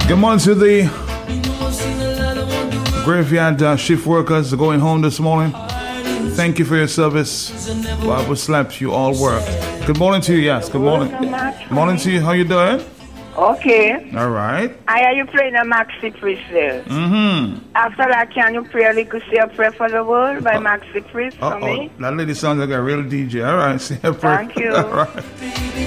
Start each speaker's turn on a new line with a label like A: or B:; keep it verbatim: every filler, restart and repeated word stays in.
A: Good morning to the graveyard uh, shift workers going home this morning. Thank you for your service. Bible slaps you all work. Good morning to you. Yes, good morning. Good morning to you. How you doing?
B: Okay.
A: All right.
B: I are you playing a Maxi Priest there?
A: Mm-hmm.
B: After that, can you pray a little, say a prayer for the world by uh, Maxi Priest for
A: uh-oh.
B: me?
A: That lady sounds like a real D J. All right. Say a prayer.
B: Thank you.
A: All right.